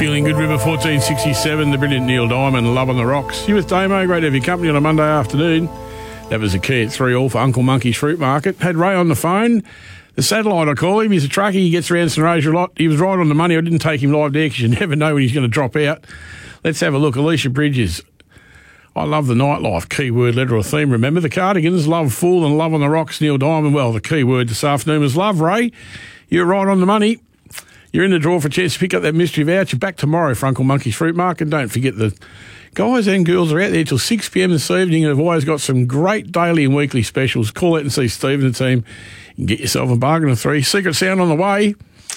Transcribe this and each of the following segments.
Feeling Good River 1467, the brilliant Neil Diamond, Love on the Rocks. You with Damo, great to have your company on a Monday afternoon. That was a key at 3-all for Uncle Monkey's Fruit Market. Had Ray on the phone. The satellite, I call him. He's a trucker. He gets around St Rosa a lot. He was right on the money. I didn't take him live there because you never know when he's going to drop out. Let's have a look. Alicia Bridges. I love the nightlife. Keyword, letter or theme. Remember the Cardigans, Love Fool and Love on the Rocks, Neil Diamond. Well, the keyword this afternoon was love, Ray. You're right on the money. You're in the draw for a chance to pick up that mystery voucher. Back tomorrow for Uncle Monkey's Fruit Market. Don't forget the guys and girls are out there till 6 p.m. this evening and have always got some great daily and weekly specials. Call out and see Steve and the team. You can get yourself a bargain of 3. Secret Sound on the way.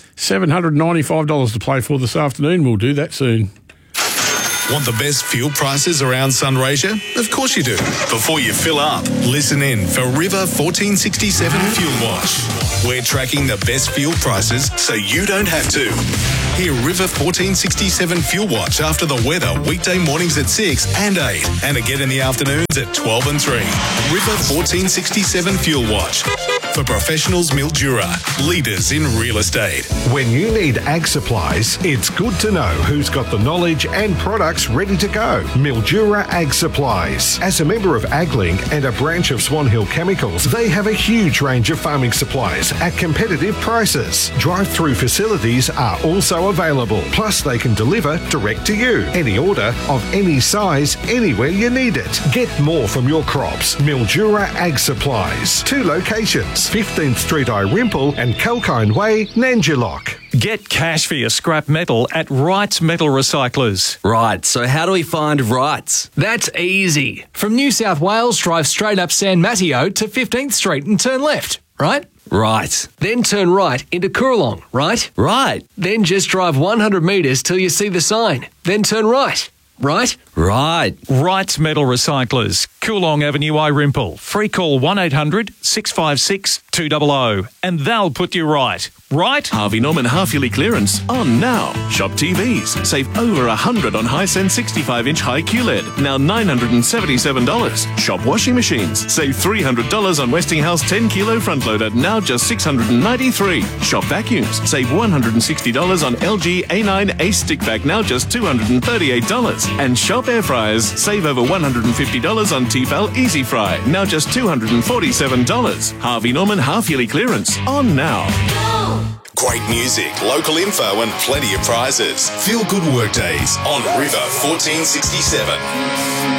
$795 to play for this afternoon. We'll do that soon. Want the best fuel prices around Sunraysia? Of course you do. Before you fill up, listen in for River 1467 Fuel Watch. We're tracking the best fuel prices so you don't have to. Hear River 1467 Fuel Watch after the weather weekday mornings at 6 and 8 and again in the afternoons at 12 and 3. River 1467 Fuel Watch. For professionals, Mildura, leaders in real estate. When you need ag supplies, it's good to know who's got the knowledge and products ready to go. Mildura Ag Supplies. As a member of AgLink and a branch of Swan Hill Chemicals, they have a huge range of farming supplies at competitive prices. Drive-through facilities are also available. Plus, they can deliver direct to you. Any order of any size, anywhere you need it. Get more from your crops. Mildura Ag Supplies. 2 locations. 15th Street, Irimple and Kalkine Way, Nangilok. Get cash for your scrap metal at Wrights Metal Recyclers. Right, so how do we find Wrights? That's easy. From New South Wales, drive straight up San Mateo to 15th Street and turn left, right? Right. Then turn right into Coorong, right? Right. Then just drive 100 metres till you see the sign. Then turn right, right? Right. Wrights Metal Recyclers, Coolong Avenue, Irimple. Free call 1800 656 200 and they'll put you right. Right? Harvey Norman half-yearly clearance on now. Shop TVs. Save over $100 on Hisense 65-inch high QLED. Now $977. Shop washing machines. Save $300 on Westinghouse 10-kilo front loader. Now just $693. Shop vacuums. Save $160 on LG A9 Ace stick vac. Now just $238. And shop air fryers. Save over $150 on Tefal Easy Fry. Now just $247. Harvey Norman half-yearly clearance on now. Great music, local info and plenty of prizes. Feel good workdays on River 1467.